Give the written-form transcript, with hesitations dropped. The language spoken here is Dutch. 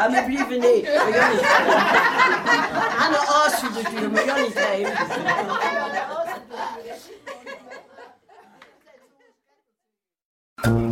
Ja, maar liever niet. Maar Jan niet. Aan de as natuurlijk, maar Jan niet heen.